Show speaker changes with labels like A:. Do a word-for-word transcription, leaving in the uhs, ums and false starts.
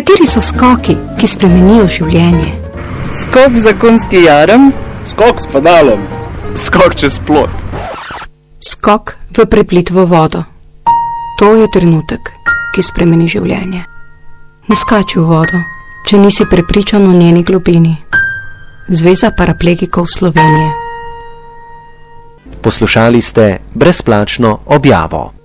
A: Kateri so skoki, ki spremenijo življenje?
B: Skok za konjski jarem.
C: Skok s pedalom. Skok čez plot.
A: Skok v preplitvo vodo. To je trenutek, ki spremeni življenje. Ne skači v vodo, če nisi prepričan o njeni globini. Zveza paraplegikov Slovenije.
D: Poslušali ste brezplačno objavo.